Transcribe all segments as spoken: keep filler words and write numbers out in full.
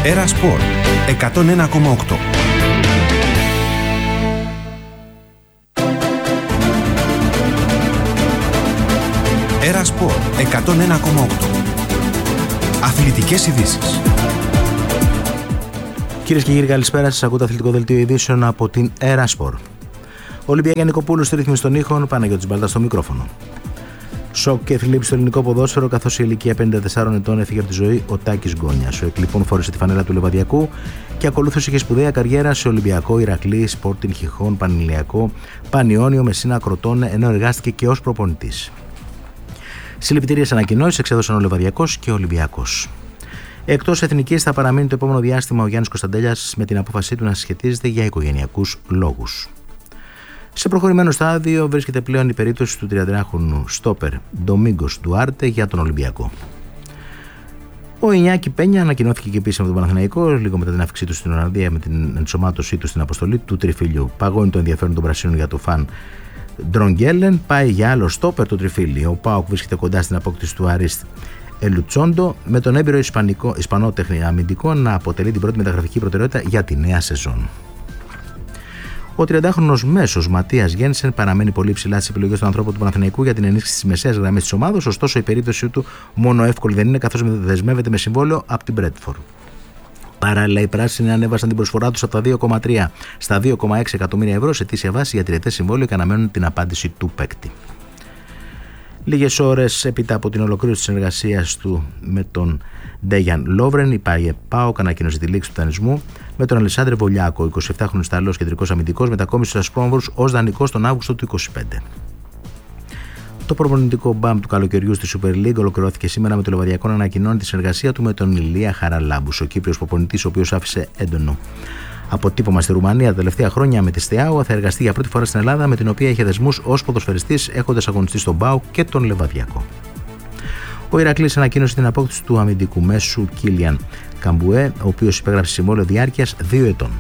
Έρα Σπορ εκατόν ένα κόμμα οκτώ. Έρα Σπορ εκατόν ένα κόμμα οκτώ. Αθλητικές ειδήσεις. Κυρίες και κύριοι, καλησπέρα σας. Ακούτε αθλητικό δελτίο ειδήσεων από την Έρα Σπορ. Ολυμπιακή Νικοπούλου στη ρύθμιση των ήχων, Παναγιώτης Μπαλτάς στο μικρόφωνο. Σοκ και θλίψη στο ελληνικό ποδόσφαιρο, καθώς η ηλικία πενήντα τεσσάρων ετών έφυγε από τη ζωή ο Τάκης Γκόνιας. Ο εκλειπών φόρεσε τη φανέλα του Λεβαδιακού και ακολούθως είχε σπουδαία καριέρα σε Ολυμπιακό, Ηρακλή, Σπόρτιν Χιχών, Πανηλιακό, Πανιόνιο, Μεσίνα, Κροτώνε, ενώ εργάστηκε και ως προπονητής. Συλληπιτήριες ανακοινώσεις εξέδωσαν ο Λεβαδιακός και ο Ολυμπιακός. Εκτός εθνικής θα παραμείνει το επόμενο διάστημα ο Γιάννης Κωνσταντέλιας με την απόφασή του να σχετίζεται για οικογενειακούς λόγους. Σε προχωρημένο στάδιο βρίσκεται πλέον η περίπτωση του τριαντάχρονου στόπερ Ντομίγκος Ντουάρτε για τον Ολυμπιακό. Ο Ινιάκη Πένια ανακοινώθηκε και επίσημα από τον Παναθηναϊκό λίγο μετά την αύξησή του στην Ολλανδία με την ενσωμάτωσή του στην αποστολή του τριφύλιου. Παγώνει το ενδιαφέρον των πρασίνων για το φαν Ντρογγέλεν, πάει για άλλο στόπερ το τριφύλι. Ο ΠΑΟΚ βρίσκεται κοντά στην απόκτηση του Αρίστ Ελουτσόντο, με τον έμπειρο Ισπανικό, Ισπανό τέχνη αμυντικό να αποτελεί την πρώτη μεταγραφική προτεραιότητα για τη νέα σεζόν. Ο τριαντάχρονος μέσος Ματίας Γένσεν παραμένει πολύ ψηλά στις επιλογές του ανθρώπου του Παναθηναϊκού για την ενίσχυση της μεσαίας γραμμής της ομάδας, ωστόσο η περίπτωσή του μόνο εύκολη δεν είναι, καθώς δεσμεύεται με συμβόλαιο από την Μπρέντφορντ. Παράλληλα, οι πράσινοι ανέβασαν την προσφορά τους από τα δύο κόμμα τρία στα δύο κόμμα έξι εκατομμύρια ευρώ σε ετήσια βάση για τριετές συμβόλαιο και αναμένουν την απάντηση του παίκτη. Λίγες ώρες έπειτα από την ολοκλήρωση της συνεργασίας του με τον Ντέγιαν Λόβρεν, η ΠΑΟΚ ανακοίνωσε τη λήξη του δανεισμού με τον Αλεσάνδρε Βολιάκο, εικοσιεπτάχρονος Ιταλός κεντρικός αμυντικός, μετακόμισε στους Ασπρόμβουρους ως δανεικός τον Αύγουστο του είκοσι πέντε. Το προπονητικό μπαμ του καλοκαιριού στη Super League ολοκληρώθηκε σήμερα με το Λεβαδιακό να ανακοινώνει τη συνεργασία του με τον Ηλία Χαραλάμπους, ο Κύπριος προπονητής, ο οποίος άφησε έντονο αποτύπωμα στη Ρουμανία τα τελευταία χρόνια με τη Στεάουα, θα εργαστεί για πρώτη φορά στην Ελλάδα, με την οποία είχε δεσμούς ως ποδοσφαιριστής, έχοντας αγωνιστεί στον ΠΑΟΚ και τον Λεβαδιακό. Ο Ηρακλής ανακοίνωσε την απόκτηση του αμυντικού μέσου Κίλιαν Καμπουέ, ο οποίος υπέγραψε συμβόλαιο διάρκειας δύο ετών.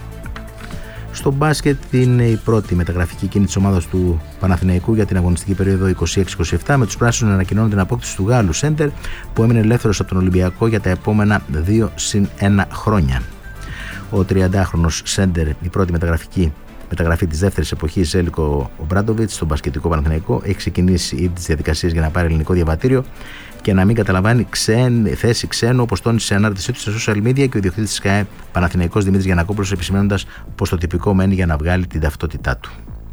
Στο μπάσκετ είναι η πρώτη μεταγραφική κίνηση της ομάδας του Παναθηναϊκού για την αγωνιστική περίοδο είκοσι έξι είκοσι επτά, με τους πράσινους να ανακοινώνουν την απόκτηση του Γάλλου Σέντερ, που έμεινε ελεύθερος από τον Ολυμπιακό για τα επόμενα δύο συν ένα χρόνια. Ο τριαντάχρονος Σέντερ, η πρώτη μεταγραφική μεταγραφή της δεύτερης εποχής Ζέλικο Ομπράντοβιτς στον μπασκετικό Παναθηναϊκό, έχει ξεκινήσει ήδη τις διαδικασίες για να πάρει ελληνικό διαβατήριο και να μην καταλαμβάνει ξέν, θέση ξένου, όπως τόνισε σε ανάρτησή του στα social media και ο ιδιοκτήτης της ΚΑΕ Παναθηναϊκός Δημήτρης Γιαννακόπουλος, επισημαίνοντας πως το τυπικό μένει για να βγάλει την ταυτότητά του.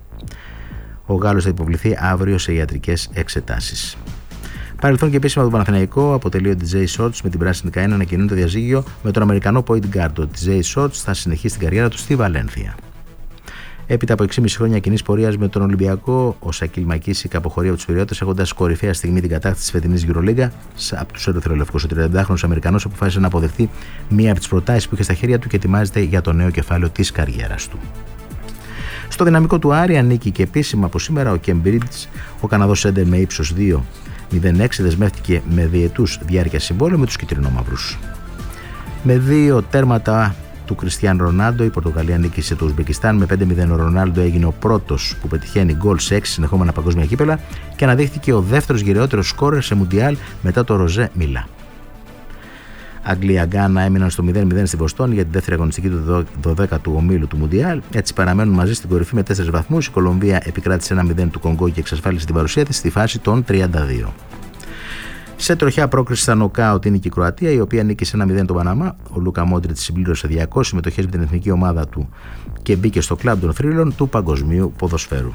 Ο Γάλλος θα υποβληθεί αύριο σε ιατρικές εξετάσεις. Παρελθόν και επίσημα από τον Παναθηναϊκό αποτελεί ο ντι τζέι Shorts με την πράσινη Καένα να ανακοινούν το διαζύγιο με τον Αμερικανό point guard. Ο ντι τζέι Shorts θα συνεχίσει την καριέρα του στη Βαλένθια. Έπειτα από έξι κόμμα πέντε χρόνια κοινής πορείας με τον Ολυμπιακό, ο Σακίλ Μακίσικ αποχωρεί από τους Πειριώτες, έχοντας κορυφαία στιγμή την κατάκτηση της φετινής EuroLeague από τους ερυθρολευκούς. Ο τριαντάχρονος Αμερικανός αποφάσισε να αποδεχθεί μία από τις προτάσεις που είχε στα χέρια του και ετοιμάζεται για το νέο κεφάλαιο της καριέρας του. Στο δυναμικό του Άρη ανήκει και επίσημα από σήμερα ο Κεμ Μπρίτζ, ο Καναδός Σέντερ με ύψος δύο κόμμα μηδέν έξι, δεσμεύτηκε με διετούς διάρκεια συμβόλαιο με τους κυτρινόμαυρους. Με δύο τέρματα του Κριστιάν Ρονάλντο, η Πορτογαλία νίκησε το Ουσμπεκιστάν με πέντε μηδέν. Ο Ρονάλντο έγινε ο πρώτος που πετυχαίνει γκολ σε έξι συνεχόμενα παγκόσμια κύπελα και αναδείχθηκε ο δεύτερος γυραιότερος σκόρερ σε Μουντιάλ μετά το Ροζέ Μιλά. Αγγλία-Γκάνα έμειναν στο μηδέν μηδέν στη Βοστόνη για την δεύτερη αγωνιστική του δωδέκατου ομίλου του Μουντιάλ. Έτσι παραμένουν μαζί στην κορυφή με τέσσερις βαθμούς. Η Κολομβία επικράτησε ένα μηδέν του Κονγκό και εξασφάλισε την παρουσία της στη φάση των τριάντα δύο. Σε τροχιά πρόκριση στα νοκάουτ είναι και η Κροατία, η οποία νίκησε ένα μηδέν τον Παναμά. Ο Λούκα Μόντριτς συμπλήρωσε διακόσιες συμμετοχές με την εθνική ομάδα του και μπήκε στο κλαμπ των θρύλων του παγκοσμίου ποδοσφαίρου.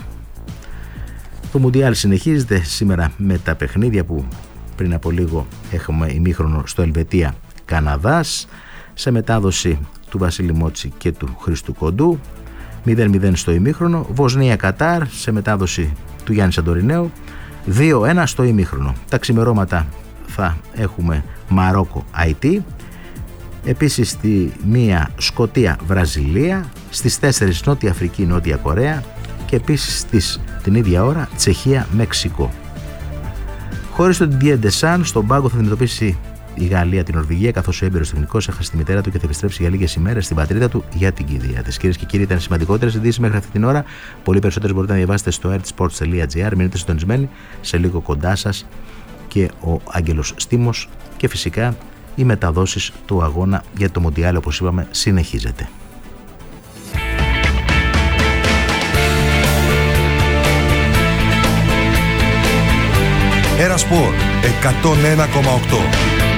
Το Μουντιάλ συνεχίζεται σήμερα με τα παιχνίδια που πριν από λίγο έχουμε ημίχρονο στο Ελβετία Καναδάς, σε μετάδοση του Βασίλη Μότσι και του Χρήστου Κοντού, μηδέν μηδέν στο ημίχρονο. Βοσνία Κατάρ σε μετάδοση του Γιάννη Σαντορινέου, δύο ένα στο ημίχρονο. Τα ξημερώματα θα έχουμε Μαρόκο Αϊτή, επίσης στη μία Σκωτία Βραζιλία, στις τέσσερις Νότια Αφρική Νότια Κορέα και επίσης στις, την ίδια ώρα Τσεχία Μεξικό. Χωρίς τον Didier Deschamps, στον πάγκο θα αντιμετωπίσει η Γαλλία την Νορβηγία, καθώς ο έμπειρος τεχνικός έχασε τη μητέρα του και θα επιστρέψει για λίγες ημέρες στην πατρίδα του για την κηδεία της. Κυρίες και κύριοι, ήταν σημαντικότερες ειδήσεις μέχρι αυτή την ώρα. Πολύ περισσότερες μπορείτε να διαβάσετε στο ertsports τελεία gr. Μείνετε συντονισμένοι, σε λίγο κοντά σας και ο Άγγελος Στίμος και φυσικά οι μεταδόσεις του αγώνα για το Μοντιάλ, όπως είπαμε, συνεχίζεται. Ένα Σπορ εκατόν ένα κόμμα οκτώ.